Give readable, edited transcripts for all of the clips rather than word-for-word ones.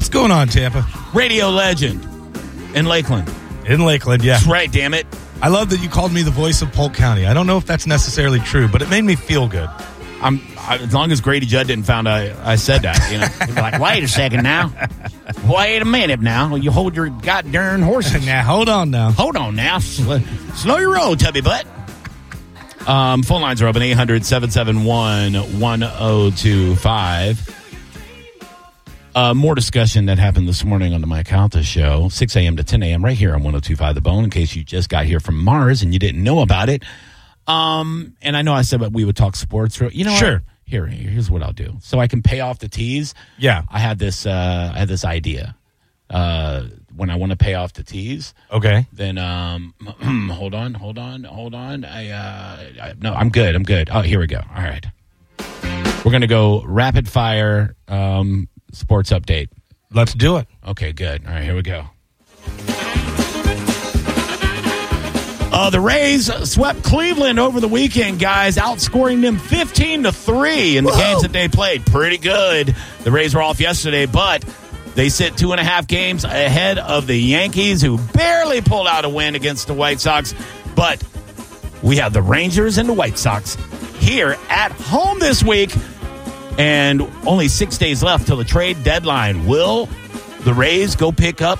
What's going on, Tampa? Radio legend in Lakeland. In Lakeland, yeah. That's right, damn it. I love that you called me the voice of Polk County. I don't know if that's necessarily true, but it made me feel good. As long as Grady Judd didn't find I said that, you know. He'd be like, wait a second now. Wait a minute now. You hold your goddamn horses. Now, hold on now. Hold on now. Slow your roll, tubby butt. Phone lines are open, 800-771-1025. More discussion that happened this morning on the Mike Calta show, 6 a.m. to 10 a.m. right here on 102.5 The Bone, in case you just got here from Mars and you didn't know about it. And I know I said that we would talk sports. You know Sure. What? Here's what I'll do. So I can pay off the tees. Yeah. I had this idea. When I want to pay off the tees. Okay. Then, hold on. No, I'm good. Oh, here we go. All right. We're going to go rapid fire, sports update. Let's do it. Okay, good. All right, here we go. The Rays swept Cleveland over the weekend, guys, outscoring them 15-3 in the games that they played. Pretty good. The Rays were off yesterday, but they sit 2.5 games ahead of the Yankees, who barely pulled out a win against the White Sox. But we have the Rangers and the White Sox here at home this week, and only 6 days left till the trade deadline. Will the Rays go pick up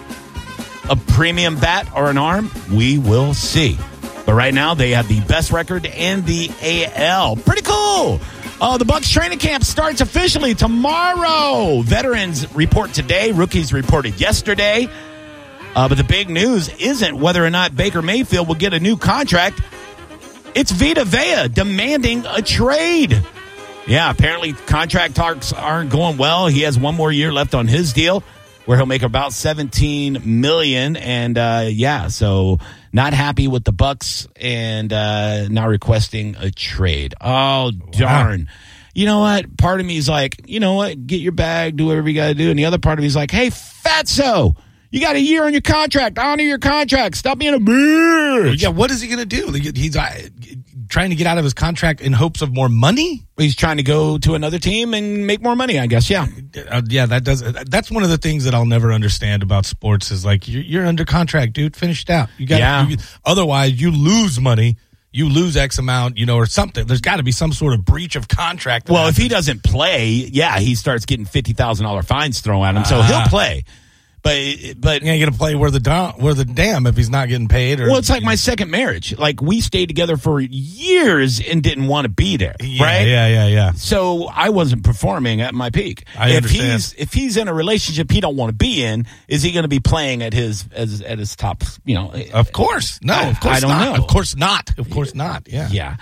a premium bat or an arm? We will see. But right now, they have the best record in the AL. Pretty cool. The Bucs training camp starts officially tomorrow. Veterans report today. Rookies reported yesterday. But the big news isn't whether or not Baker Mayfield will get a new contract. It's Vita Vea demanding a trade. Yeah, apparently contract talks aren't going well. He has one more year left on his deal, where he'll make about $17 million. And, so not happy with the Bucs and now requesting a trade. Oh, darn. Wow. You know what? Part of me is like, you know what? Get your bag, do whatever you got to do. And the other part of me is like, hey, fatso, you got a year on your contract. Honor your contract. Stop being a bitch. Yeah, what is he going to do? He's trying to get out of his contract in hopes of more money? He's trying to go to another team and make more money, I guess, yeah. That's one of the things that I'll never understand about sports is like, you're under contract, dude. Finish it out. Otherwise, you lose money. You lose X amount, or something. There's got to be some sort of breach of contract. Well, if he doesn't play, he starts getting $50,000 fines thrown at him, so he'll play. But you're going to play where the damn if he's not getting paid. Well, it's like my second marriage. Like, we stayed together for years and didn't want to be there, right? Yeah. So I wasn't performing at my peak. I understand. If he's in a relationship he don't want to be in, is he going to be playing at his top? Of course, no. Of course, I don't know. Of course not. Of course not. Yeah.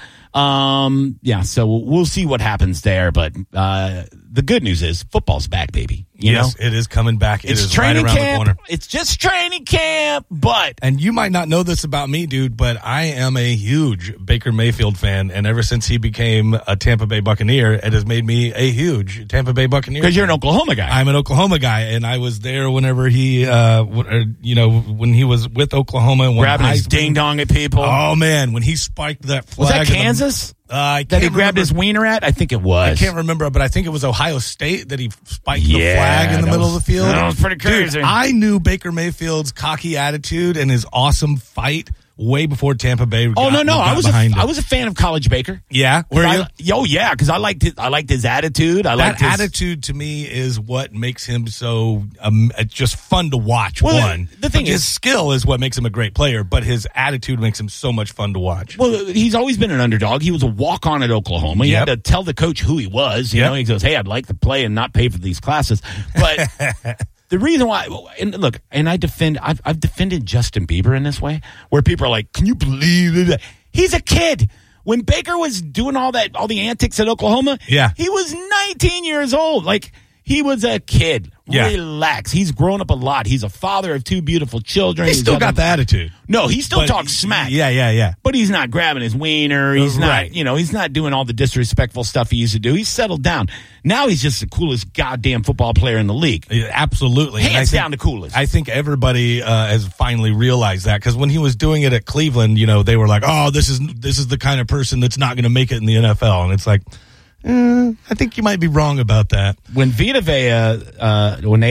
So we'll see what happens there. But the good news is football's back, baby. Yes, it is coming back. It's is training right around camp. the corner. It's just training camp, and you might not know this about me, dude, but I am a huge Baker Mayfield fan, and ever since he became a Tampa Bay Buccaneer, it has made me a huge Tampa Bay Buccaneer. Because you're an Oklahoma guy. I'm an Oklahoma guy, and I was there whenever he, when he was with Oklahoma, grabbing his ding dong at people. Oh man, when he spiked that flag, was that Kansas? That he grabbed his wiener at? I think it was. I can't remember, but I think it was Ohio State that he spiked the flag in the middle of the field. That was pretty crazy. Dude, I knew Baker Mayfield's cocky attitude and his awesome fight way before Tampa Bay. I was a fan of College Baker. Yeah, were you? Oh yeah, because I liked his attitude. That attitude to me is what makes him so just fun to watch. Well, the thing is, his skill is what makes him a great player, but his attitude makes him so much fun to watch. Well, he's always been an underdog. He was a walk-on at Oklahoma. He had to tell the coach who he was. You know, he goes, "Hey, I'd like to play and not pay for these classes," but. The reason why, and look, and I've defended Justin Bieber in this way, where people are like, can you believe it? He's a kid. When Baker was doing all the antics at Oklahoma, he was 19 years old. Like, he was a kid. Yeah. Relax. He's grown up a lot. He's a father of 2 beautiful children. He's still got the attitude. No, he still talks smack. Yeah. But he's not grabbing his wiener. He's not, he's not doing all the disrespectful stuff he used to do. He's settled down. Now he's just the coolest goddamn football player in the league. Absolutely. Hands down the coolest. I think everybody has finally realized that, because when he was doing it at Cleveland, they were like, oh, this is the kind of person that's not going to make it in the NFL. And it's like, I think you might be wrong about that. When Vita Vea, when they